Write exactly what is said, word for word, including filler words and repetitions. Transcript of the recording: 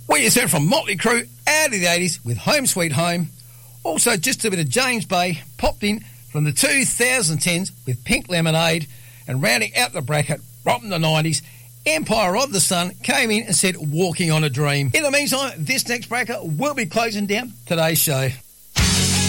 We just heard from Motley Crue out of the eighties with Home Sweet Home. Also just a bit of James Bay popped in from the twenty tens with Pink Lemonade, and rounding out the bracket from the nineties, Empire of the Sun came in and said Walking on a Dream. In the meantime, this next bracket will be closing down today's show.